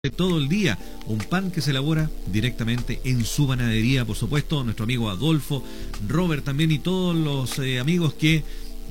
todo el día, un pan que se elabora directamente en su panadería, por supuesto, nuestro amigo Adolfo, Robert también y todos los amigos que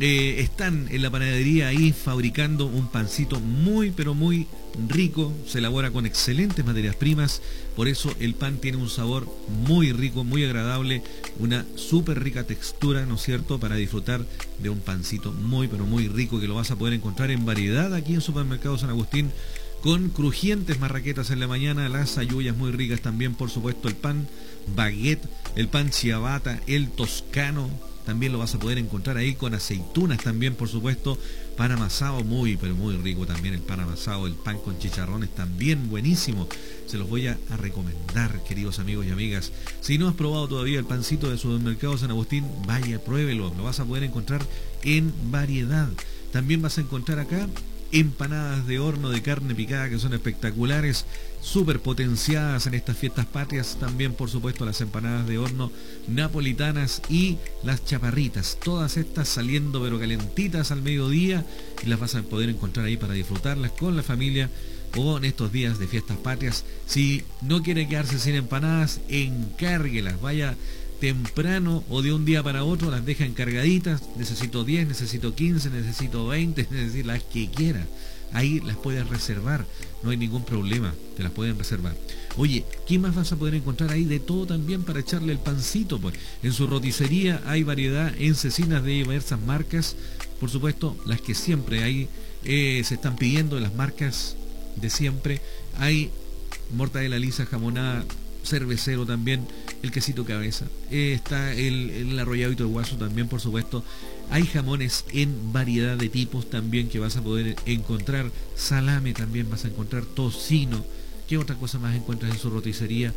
están en la panadería ahí fabricando un pancito muy pero muy rico, se elabora con excelentes materias primas, por eso el pan tiene un sabor muy rico, muy agradable, una súper rica textura, ¿no es cierto?, para disfrutar de un pancito muy pero muy rico que lo vas a poder encontrar en variedad aquí en Supermercado San Agustín, con crujientes marraquetas en la mañana, las halluyas muy ricas también, por supuesto, el pan baguette, el pan ciabatta, el toscano, también lo vas a poder encontrar ahí con aceitunas también, por supuesto, pan amasado muy, pero muy rico también el pan amasado, el pan con chicharrones también buenísimo, se los voy a recomendar, queridos amigos y amigas. Si no has probado todavía el pancito de Supermercado San Agustín, vaya, pruébelo, lo vas a poder encontrar en variedad. También vas a encontrar acá empanadas de horno de carne picada que son espectaculares, súper potenciadas en estas fiestas patrias. También, por supuesto, las empanadas de horno napolitanas y las chaparritas, todas estas saliendo pero calentitas al mediodía, y las vas a poder encontrar ahí para disfrutarlas con la familia o en estos días de fiestas patrias. Si no quiere quedarse sin empanadas, encárguelas, vaya temprano o de un día para otro, las deja encargaditas, necesito 10, necesito 15, necesito 20, necesito las que quiera, ahí las puedes reservar, no hay ningún problema, te las pueden reservar. Oye, ¿qué más vas a poder encontrar ahí? De todo también para echarle el pancito, pues. En su roticería hay variedad en cecinas de diversas marcas, por supuesto, las que siempre hay, se están pidiendo, las marcas de siempre. Hay mortadela lisa, jamonada, cervecero también, el quesito cabeza, está el arrolladito de guaso también, por supuesto. Hay jamones en variedad de tipos también que vas a poder encontrar, salame también vas a encontrar, tocino. ¿Qué otra cosa más encuentras en su roticería?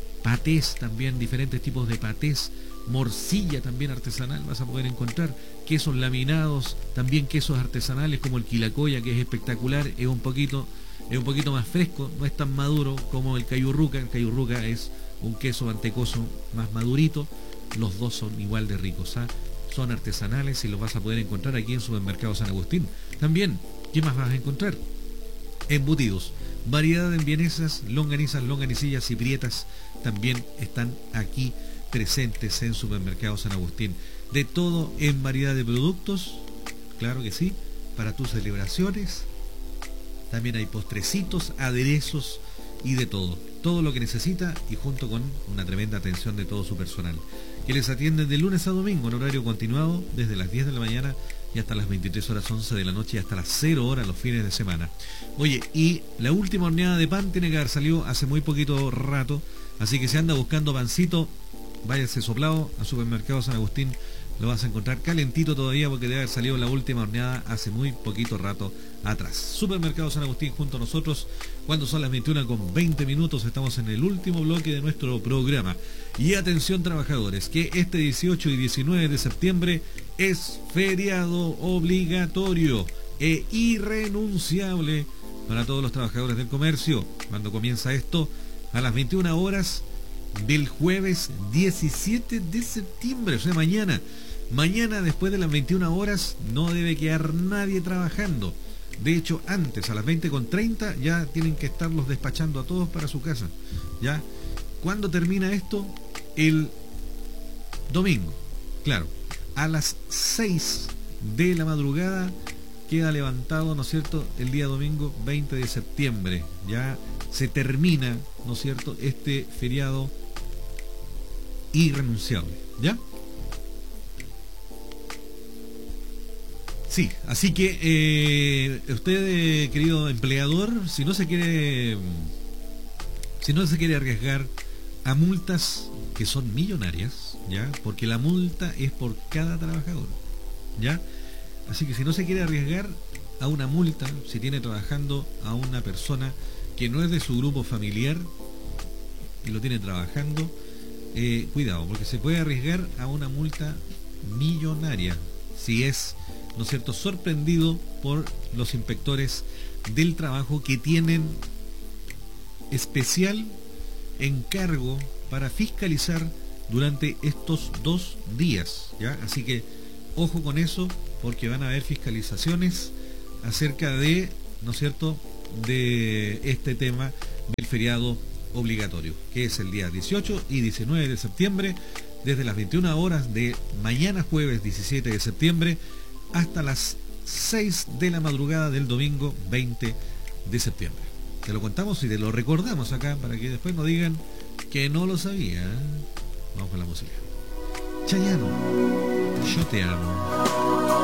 Patés también, diferentes tipos de patés, morcilla también artesanal vas a poder encontrar, quesos laminados, también quesos artesanales como el quilacoya, que es espectacular, es un poquito más fresco, no es tan maduro como el cayurruca. El cayurruca es un queso mantecoso más madurito, los dos son igual de ricos, ¿ah? Son artesanales y los vas a poder encontrar aquí en Supermercado San Agustín. También, ¿qué más vas a encontrar? Embutidos, variedad en vienesas, longanizas, longanicillas y prietas también están aquí presentes en Supermercado San Agustín. De todo en variedad de productos, claro que sí, para tus celebraciones. También hay postrecitos, aderezos y de todo. Todo lo que necesita, y junto con una tremenda atención de todo su personal, que les atienden de lunes a domingo en horario continuado desde las 10 de la mañana y hasta las 23 horas 11 de la noche y hasta las 0 horas los fines de semana. Oye, y la última horneada de pan tiene que haber salido hace muy poquito rato, así que si anda buscando pancito, váyase soplado a Supermercado San Agustín. Lo vas a encontrar calentito todavía porque debe haber salido la última horneada hace muy poquito rato atrás. Supermercado San Agustín junto a nosotros cuando son las 21:20. Estamos en el último bloque de nuestro programa. Y atención, trabajadores, que este 18 y 19 de septiembre es feriado obligatorio e irrenunciable para todos los trabajadores del comercio. Cuando comienza esto, a las 21 horas del jueves 17 de septiembre, o sea, mañana. Mañana, después de las 21 horas, no debe quedar nadie trabajando. De hecho, antes, a las 20:30, ya tienen que estarlos despachando a todos para su casa. ¿Ya? ¿Cuándo termina esto? El domingo. Claro, a las 6 de la madrugada queda levantado, ¿no es cierto?, el día domingo 20 de septiembre. Ya se termina, ¿no es cierto?, este feriado irrenunciable. ¿Ya? Sí, así que usted, querido empleador, si no se quiere arriesgar a multas que son millonarias, ¿ya? Porque la multa es por cada trabajador, ¿ya? Así que si no se quiere arriesgar a una multa, si tiene trabajando a una persona que no es de su grupo familiar y lo tiene trabajando, cuidado, porque se puede arriesgar a una multa millonaria si es, ¿no es cierto?, sorprendido por los inspectores del trabajo que tienen especial encargo para fiscalizar durante estos 2 días, ¿ya? Así que ojo con eso, porque van a haber fiscalizaciones acerca de, ¿no es cierto?, de este tema el feriado obligatorio, que es el día 18 y 19 de septiembre, desde las 21 horas de mañana jueves 17 de septiembre hasta las 6 de la madrugada del domingo 20 de septiembre. Te lo contamos y te lo recordamos acá para que después no digan que no lo sabía. Vamos con la música. Chayanne, yo te amo.